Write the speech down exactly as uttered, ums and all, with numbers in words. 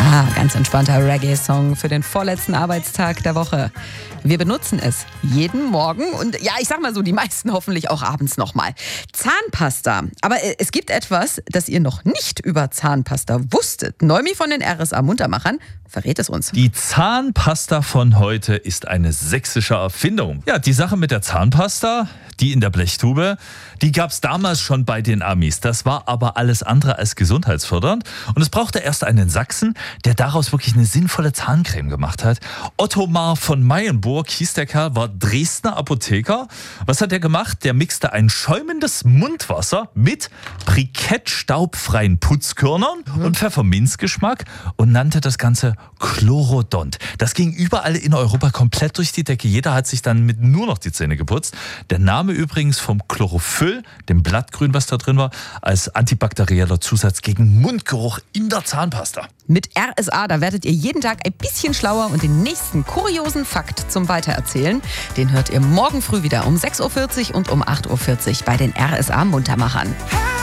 Ja, ganz entspannter Reggae-Song für den vorletzten Arbeitstag der Woche. Wir benutzen es jeden Morgen und ja, ich sag mal so, die meisten hoffentlich auch abends nochmal. Zahnpasta. Aber es gibt etwas, das ihr noch nicht über Zahnpasta wusstet. Neumi von den R S A Muntermachern verrät es uns. Die Zahnpasta von heute ist eine sächsische Erfindung. Ja, die Sache mit der Zahnpasta, die in der Blechtube, die gab es damals schon bei den Amis. Das war aber alles andere als gesundheitsfördernd. Und es brauchte erst einen Sachsen, der daraus wirklich eine sinnvolle Zahncreme gemacht hat. Ottomar von Meyenburg hieß der Kerl, war Dresdner Apotheker. Was hat er gemacht? Der mixte ein schäumendes Mundwasser mit brikettstaubfreien Putzkörnern mhm. und Pfefferminzgeschmack und nannte das Ganze Chlorodont. Das ging überall in Europa komplett durch die Decke. Jeder hat sich dann mit nur noch die Zähne geputzt. Der Name übrigens vom Chlorophyll, dem Blattgrün, was da drin war, als antibakterieller Zusatz gegen Mundgeruch in der Zahnpasta. Mit R S A, da werdet ihr jeden Tag ein bisschen schlauer und den nächsten kuriosen Fakt zum Weitererzählen, den hört ihr morgen früh wieder um sechs Uhr vierzig und um acht Uhr vierzig bei den R S A Muntermachern.